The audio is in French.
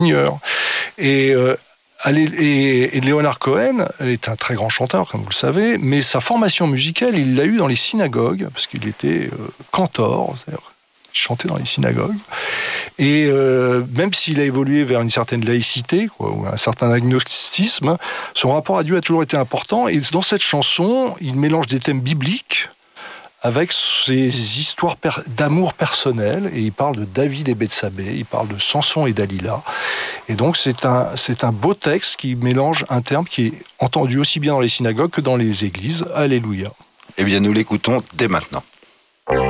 Et, et Leonard Cohen est un très grand chanteur, comme vous le savez, mais sa formation musicale, il l'a eue dans les synagogues, parce qu'il était cantor, c'est-à-dire il chantait dans les synagogues. Et même s'il a évolué vers une certaine laïcité, ou un certain agnosticisme, son rapport à Dieu a toujours été important. Et dans cette chanson, il mélange des thèmes bibliques avec ses histoires d'amour personnel. Et il parle de David et Bethsabée, il parle de Samson et Dalila. Et donc c'est un beau texte qui mélange un terme qui est entendu aussi bien dans les synagogues que dans les églises. Alléluia. Eh bien, nous l'écoutons dès maintenant.